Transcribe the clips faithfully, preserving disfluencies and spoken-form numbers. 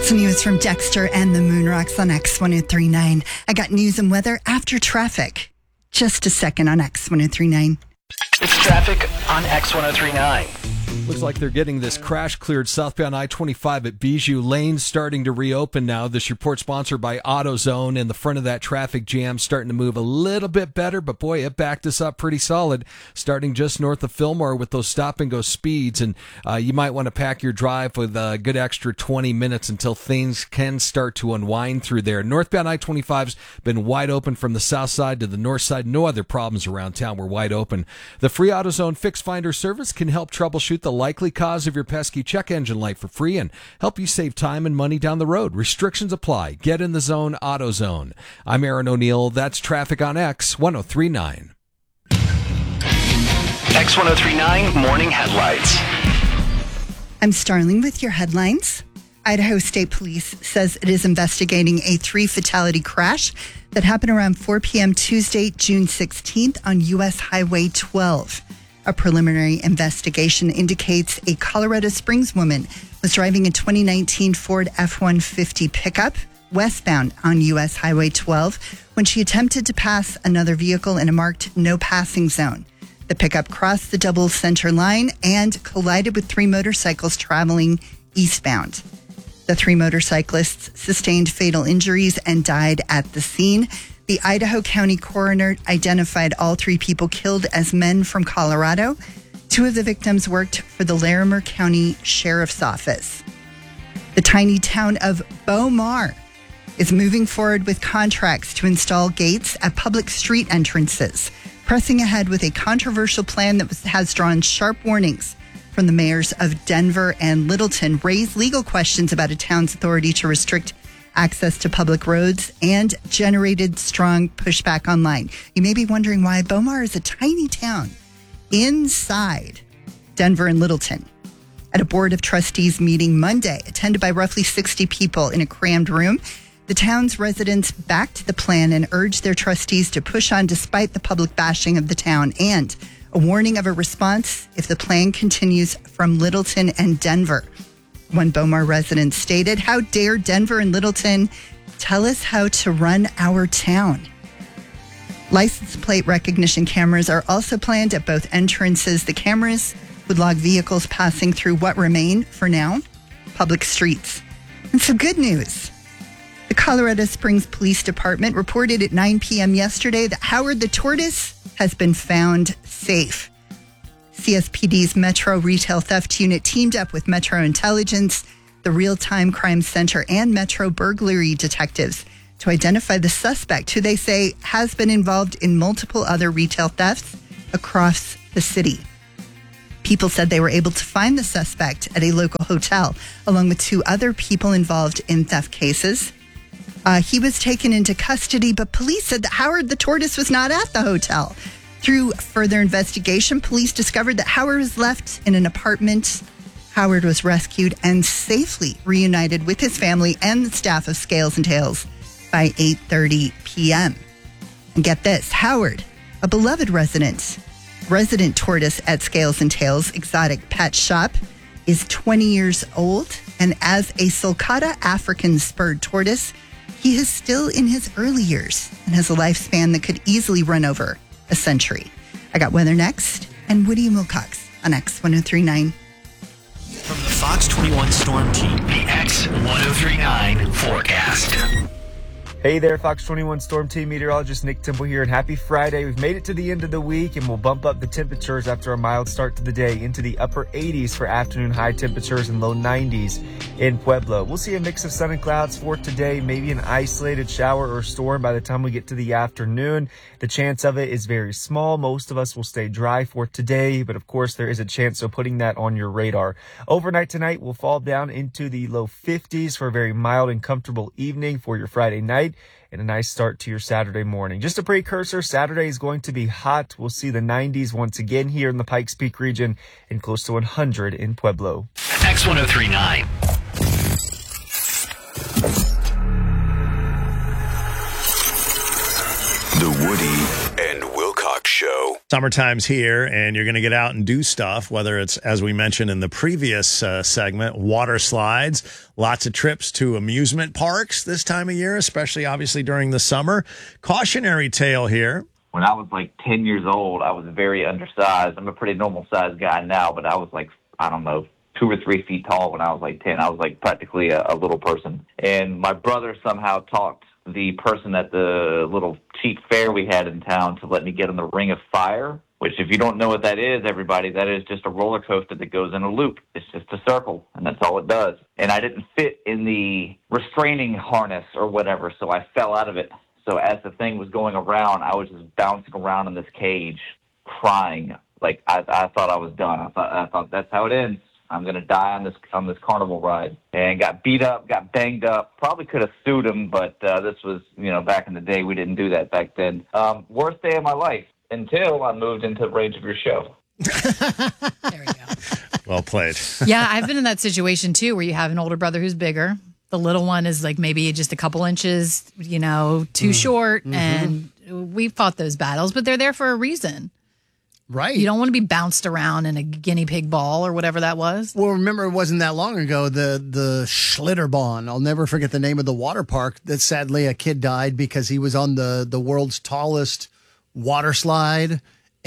Lots of news from Dexter and the Moonrocks on X ten thirty-nine. I got news and weather after traffic. Just a second on X ten thirty-nine. It's traffic on X ten thirty-nine. Looks like they're getting this crash cleared southbound I twenty-five at Bijou Lane starting to reopen now. This report sponsored by AutoZone, and the front of that traffic jam starting to move a little bit better, but boy, it backed us up pretty solid starting just north of Fillmore with those stop and go speeds, and uh, you might want to pack your drive with a good extra twenty minutes until things can start to unwind through there. Northbound I twenty-five's been wide open from the south side to the north side. No other problems around town. We're wide open. The free AutoZone Fix Finder service can help troubleshoot the likely cause of your pesky check engine light for free and help you save time and money down the road. Restrictions apply. Get in the zone, AutoZone. I'm Aaron O'Neill. That's traffic on X ten thirty-nine. X ten thirty-nine Morning Headlights. I'm Starling with your headlines. Idaho State Police says it is investigating a three-fatality crash that happened around four p.m. Tuesday, June sixteenth on U S Highway twelve. A preliminary investigation indicates a Colorado Springs woman was driving a twenty nineteen Ford F one fifty pickup westbound on U S Highway twelve when she attempted to pass another vehicle in a marked no passing zone. The pickup crossed the double center line and collided with three motorcycles traveling eastbound. The three motorcyclists sustained fatal injuries and died at the scene. The Idaho County coroner identified all three people killed as men from Colorado. Two of the victims worked for the Larimer County Sheriff's Office. The tiny town of Beaumar is moving forward with contracts to install gates at public street entrances, pressing ahead with a controversial plan that was, has drawn sharp warnings from the mayors of Denver and Littleton, raised legal questions about a town's authority to restrict access to public roads, and generated strong pushback online. You may be wondering why Beaumar is a tiny town inside Denver and Littleton. At a Board of Trustees meeting Monday, attended by roughly sixty people in a crammed room, the town's residents backed the plan and urged their trustees to push on despite the public bashing of the town and a warning of a response if the plan continues from Littleton and Denver. One Beaumar resident stated, "How dare Denver and Littleton tell us how to run our town?" License plate recognition cameras are also planned at both entrances. The cameras would log vehicles passing through what remain, for now, public streets. And some good news. The Colorado Springs Police Department reported at nine p.m. yesterday that Howard the Tortoise has been found safe. C S P D's Metro Retail Theft Unit teamed up with Metro Intelligence, the Real-Time Crime Center, and Metro Burglary detectives to identify the suspect, who they say has been involved in multiple other retail thefts across the city. People said they were able to find the suspect at a local hotel, along with two other people involved in theft cases. Uh, he was taken into custody, but police said that Howard the Tortoise was not at the hotel. Through further investigation, police discovered that Howard was left in an apartment. Howard was rescued and safely reunited with his family and the staff of Scales and Tails by eight thirty p.m. And get this, Howard, a beloved resident, resident tortoise at Scales and Tails Exotic Pet Shop, is twenty years old, and as a sulcata African spurred tortoise, he is still in his early years and has a lifespan that could easily run over a century. I got weather next, and Woody Wilcox on X ten thirty-nine. From the Fox twenty-one Storm Team, The X ten thirty-nine forecast. Hey there, Fox twenty-one Storm Team meteorologist Nick Temple here, and happy Friday. We've made it to the end of the week, and we'll bump up the temperatures after a mild start to the day into the upper eighties for afternoon high temperatures and low nineties in Pueblo. We'll see a mix of sun and clouds for today, maybe an isolated shower or storm by the time we get to the afternoon. The chance of it is very small. Most of us will stay dry for today, but of course there is a chance of putting that on your radar. Overnight tonight will fall down into the low fifties for a very mild and comfortable evening for your Friday night, and a nice start to your Saturday morning. Just a precursor, Saturday is going to be hot. We'll see the nineties once again here in the Pikes Peak region and close to one hundred in Pueblo. X ten thirty-nine. The Woody and Wilcox Show. Show. Summertime's here, and you're going to get out and do stuff, whether it's, as we mentioned in the previous uh, segment, water slides, lots of trips to amusement parks this time of year, especially obviously during the summer. Cautionary tale here. When I was like ten years old, I was very undersized. I'm a pretty normal sized guy now, but I was like, I don't know, two or three feet tall when I was like ten. I was like practically a, a little person. And my brother somehow talked the person at the little cheap fair we had in town to let me get on the Ring of Fire, which if you don't know what that is, everybody, that is just a roller coaster that goes in a loop. It's just a circle, and that's all it does. And I didn't fit in the restraining harness or whatever, so I fell out of it. So as the thing was going around, I was just bouncing around in this cage, crying. Like, I, I thought I was done. I thought, I thought that's how it ends. I'm going to die on this on this carnival ride. And got beat up, got banged up. Probably could have sued him, but uh, this was, you know, back in the day. We didn't do that back then. Um, worst day of my life until I moved into the range of your show. There we go. Well played. Yeah, I've been in that situation, too, where you have an older brother who's bigger. The little one is like maybe just a couple inches, you know, too mm. short. Mm-hmm. And we fought those battles, but they're there for a reason. Right. You don't want to be bounced around in a guinea pig ball or whatever that was. Well, remember, it wasn't that long ago, the the Schlitterbahn. I'll never forget the name of the water park that sadly a kid died because he was on the, the world's tallest water slide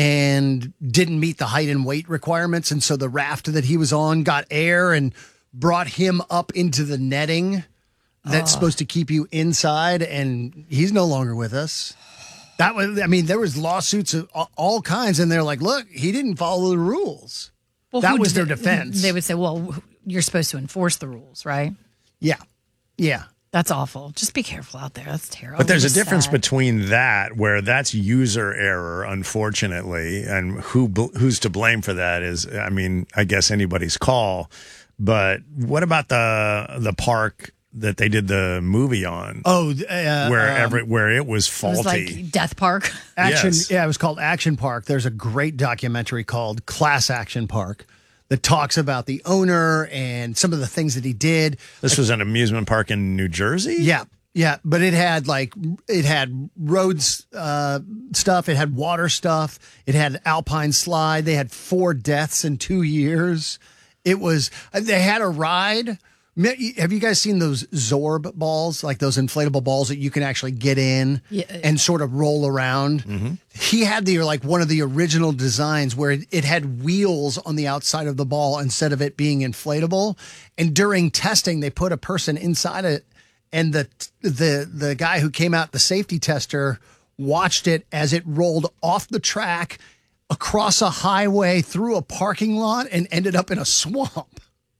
and didn't meet the height and weight requirements. And so the raft that he was on got air and brought him up into the netting that's uh. supposed to keep you inside. And he's no longer with us. That was, I mean, there was lawsuits of all kinds, and they're like, look, he didn't follow the rules. Well, that was their defense. They would say, well, you're supposed to enforce the rules, right? Yeah. Yeah. That's awful. Just be careful out there. That's terrible. But there's a Just difference sad. between that, where that's user error, unfortunately, and who who's to blame for that is, I mean, I guess anybody's call. But what about the the park that they did the movie on? Oh, uh, where um, every where it was faulty. It was like Death Park. Action, yes. Yeah, it was called Action Park. There's a great documentary called Class Action Park that talks about the owner and some of the things that he did. This like, was an amusement park in New Jersey? Yeah. Yeah, but it had like it had roads uh, stuff, it had water stuff, it had alpine slide. They had four deaths in two years. It was they had a ride. Have you guys seen those Zorb balls, like those inflatable balls that you can actually get in yeah. and sort of roll around? Mm-hmm. He had the like one of the original designs where it, it had wheels on the outside of the ball instead of it being inflatable. And during testing, they put a person inside it, and the the the guy who came out, the safety tester, watched it as it rolled off the track, across a highway, through a parking lot, and ended up in a swamp.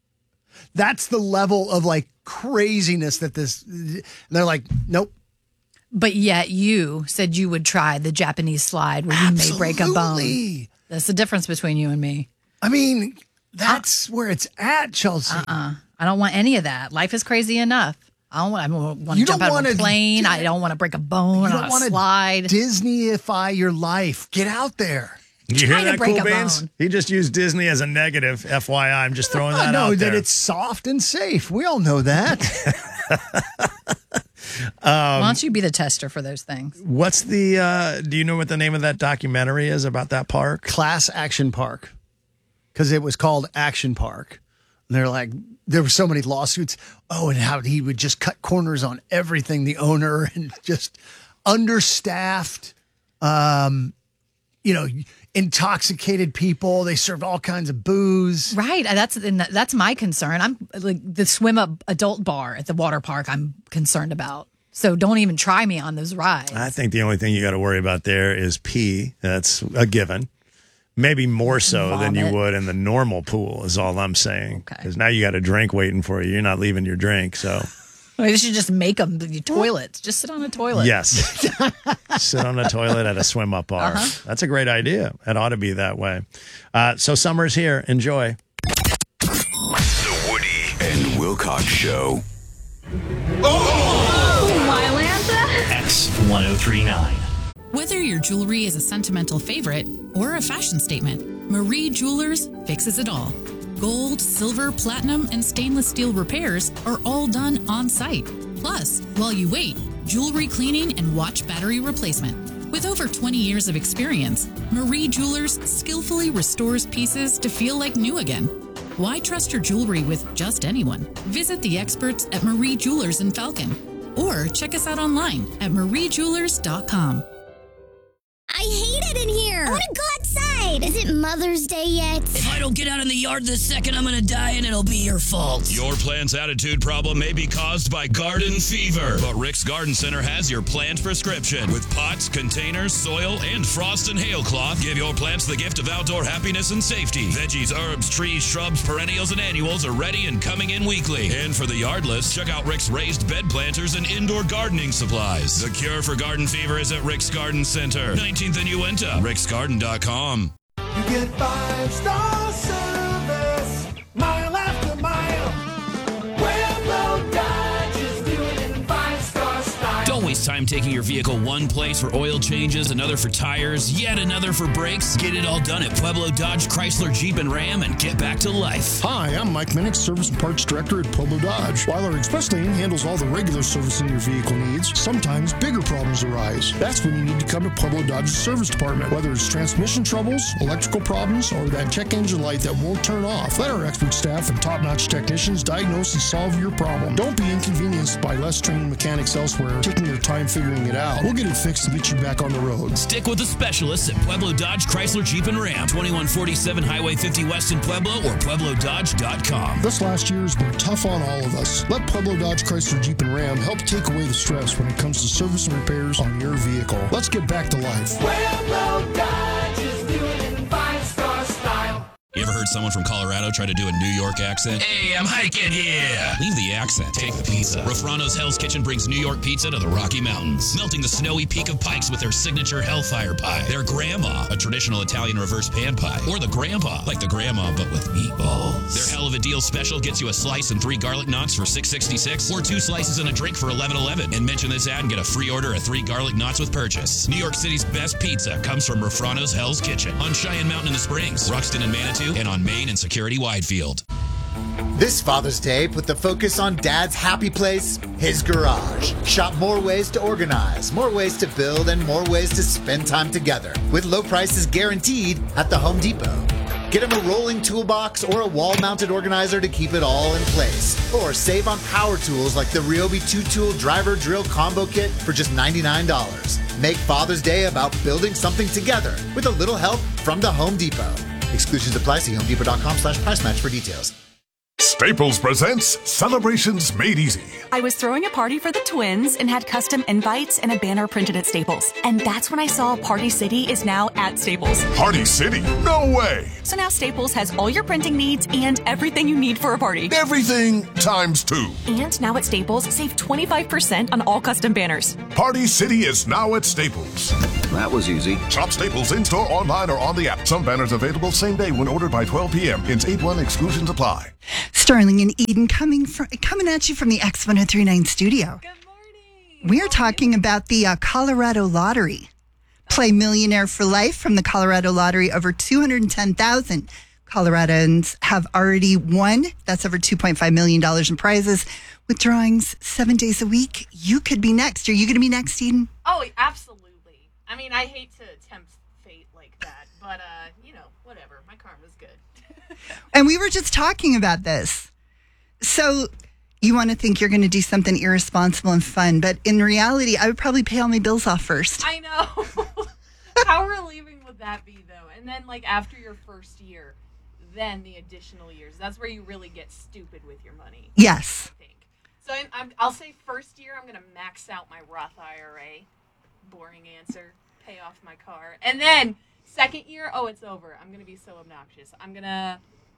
That's the level of like craziness that this, and they're like, nope. But yet you said you would try the Japanese slide where you Absolutely. may break a bone. That's the difference between you and me. I mean, that's uh, where it's at, Chelsea. Uh-uh. I don't want any of that. Life is crazy enough. I don't want, I don't want to jump out of a plane. I don't want to break a bone on a slide. Disneyify your life. Get out there. You hear that, Cool Beans? He just used Disney as a negative. F Y I, I'm just throwing that out there. I know that it's soft and safe. We all know that. um, Why don't you be the tester for those things? What's the, uh, do you know what the name of that documentary is about that park? Class Action Park. Because it was called Action Park. And they're like, there were so many lawsuits. Oh, and how he would just cut corners on everything, the owner, and just understaffed, um, you know, intoxicated people. They served all kinds of booze. Right. That's that's my concern. I'm like the swim up adult bar at the water park I'm concerned about. So don't even try me on those rides. I think the only thing you got to worry about there is pee. That's a given. Maybe more so Vomit. than you would in the normal pool is all I'm saying. Because okay. now you got a drink waiting for you. You're not leaving your drink. So they should just make them the toilets. Just sit on a toilet. Yes. Sit on a toilet at a swim up bar. Uh-huh. That's a great idea. It ought to be that way. Uh, so summer's here. Enjoy. The Woody and Wilcox Show. Oh, Mylanta? X ten thirty-nine. Whether your jewelry is a sentimental favorite or a fashion statement, Marie Jewelers fixes it all. Gold, silver, platinum, and stainless steel repairs are all done on site. Plus, while you wait, jewelry cleaning and watch battery replacement. With over twenty years of experience, Marie Jewelers skillfully restores pieces to feel like new again. Why trust your jewelry with just anyone? Visit the experts at Marie Jewelers in Falcon or check us out online at marie jewelers dot com. I hate it in here. I want to go outside. Is it Mother's Day yet? If I don't get out in the yard this second, I'm going to die and it'll be your fault. Your plant's attitude problem may be caused by garden fever, but Rick's Garden Center has your plant prescription. With pots, containers, soil, and frost and hail cloth, give your plants the gift of outdoor happiness and safety. Veggies, herbs, trees, shrubs, perennials, and annuals are ready and coming in weekly. And for the yardless, check out Rick's raised bed planters and indoor gardening supplies. The cure for garden fever is at Rick's Garden Center, nineteenth and Uinta, ricks garden dot com. You get five-star service, mile after mile. Pueblo Dodge is doing it in five-star style. Don't waste time taking your vehicle one place for oil changes, another for tires, yet another for brakes. Get it all done at Pueblo Dodge, Chrysler, Jeep, and Ram and get back to life. Hi, I'm Mike Minnick, Service and Parts Director at Pueblo Dodge. While our express lane handles all the regular servicing your vehicle needs, sometimes bigger problems arise. That's when you need to come to Pueblo Dodge's service department. Whether it's transmission troubles, electrical problems, or that check engine light that won't turn off, let our expert staff and top-notch technicians diagnose and solve your problem. Don't be inconvenienced by less trained mechanics elsewhere, taking your time figuring it out. We'll get it fixed to get you back on the road. Stick with the specialists at Pueblo Dodge, Chrysler, Jeep, and Ram. twenty-one forty-seven Highway fifty West in Pueblo or pueblo dodge dot com. This last year has been tough on all of us. Let Pueblo Dodge, Chrysler, Jeep, and Ram help take away the stress when it comes to service and repairs on your vehicle. Let's get back to life. Pueblo Dodge is doing it in five-star style. You ever heard someone from Colorado try to do a New York accent? Hey, I'm hiking here. Leave the accent. Take the pizza. Rafrano's Hell's Kitchen brings New York pizza to the Rocky Mountains, melting the snowy peak of Pikes with their signature Hellfire Pie, their Grandma, a traditional Italian reverse pan pie, or the Grandpa, like the Grandma but with meatballs. Their Hell of a Deal special gets you a slice and three garlic knots for six sixty-six, or two slices and a drink for eleven eleven. And mention this ad and get a free order of three garlic knots with purchase. New York City's best pizza comes from Rafrano's Hell's Kitchen on Cheyenne Mountain in the Springs, Ruxton and Manitou, and on Main and Security Widefield. This Father's Day, put the focus on Dad's happy place, his garage. Shop more ways to organize, more ways to build, and more ways to spend time together. With low prices guaranteed at the Home Depot. Get him a rolling toolbox or a wall-mounted organizer to keep it all in place. Or save on power tools like the Ryobi two-tool driver drill combo kit for just ninety-nine dollars. Make Father's Day about building something together with a little help from the Home Depot. Exclusions apply. See homedepot.com slash price match for details. Staples presents Celebrations Made Easy. I was throwing a party for the twins and had custom invites and a banner printed at Staples. And that's when I saw Party City is now at Staples. Party City? No way! So now Staples has all your printing needs and everything you need for a party. Everything times two. And now at Staples, save twenty-five percent on all custom banners. Party City is now at Staples. That was easy. Shop Staples in-store, online, or on the app. Some banners available same day when ordered by twelve p.m. Hence eight one exclusions apply. Starling and Eden coming from, coming at you from the X one oh three point nine studio. Good morning. We are talking about the uh, Colorado Lottery. Play Millionaire for Life from the Colorado Lottery. Over two hundred ten thousand Coloradans have already won. That's over two point five million dollars in prizes. With drawings seven days a week, you could be next. Are you going to be next, Eden? Oh, absolutely. I mean, I hate to tempt fate like that, but, uh, you know, whatever. My karma's good. And we were just talking about this. So you want to think you're going to do something irresponsible and fun, but in reality, I would probably pay all my bills off first. I know. How relieving would that be, though? And then, like, after your first year, then the additional years. That's where you really get stupid with your money. Yes. I think. So I'm, I'm, I'll say first year, I'm going to max out my Roth I R A. Boring answer. Pay off my car. And then second year, oh, it's over. I'm going to be so obnoxious. I'm going to...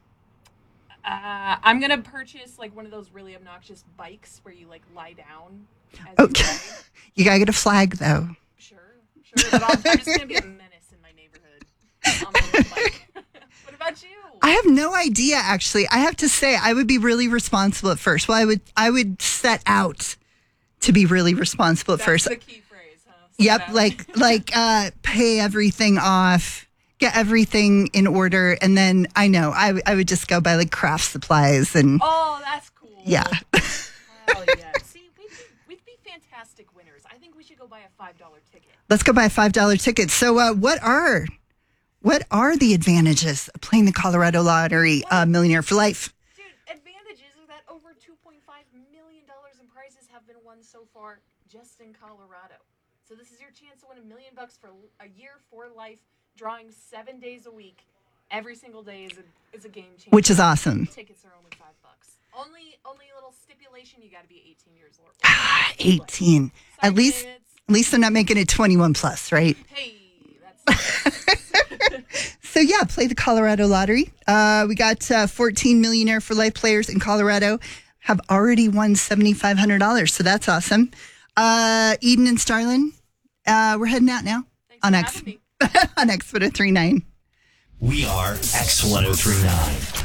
Uh, I'm gonna purchase like one of those really obnoxious bikes where you like lie down. As Okay, you, you gotta get a flag though. Sure, sure. But I'll, I'm just gonna be a menace in my neighborhood on my little bike. What about you? I have no idea. Actually, I have to say I would be really responsible at first. Well, I would I would set out to be really responsible at That's first. the key phrase, huh? Set Yep, out. like like uh, pay everything off. Get everything in order, and then I know I, w- I would just go buy like craft supplies and Oh, that's cool. yeah. Hell yeah. See, we'd be, we'd be fantastic winners. I think we should go buy a five dollar ticket. Let's go buy a five dollar ticket. So, uh, what are what are the advantages of playing the Colorado Lottery uh, Millionaire for Life? Dude, advantages are that over two point five million dollars in prizes have been won so far just in Colorado. So this is your chance to win a million bucks for a year for life, drawing seven days a week. Every single day is a is a game changer. Which is awesome. Tickets are only five bucks. Only only a little stipulation: you got to be eighteen years old. eighteen. At least, at least they're not making it twenty-one plus, right? Hey, that's. So yeah, play the Colorado Lottery. Uh, we got uh, fourteen Millionaire for Life players in Colorado have already won seventy-five hundred dollars. So that's awesome. Uh, Eden and Starlin, uh, we're heading out now on X on X one oh three point nine. We are X one oh three point nine.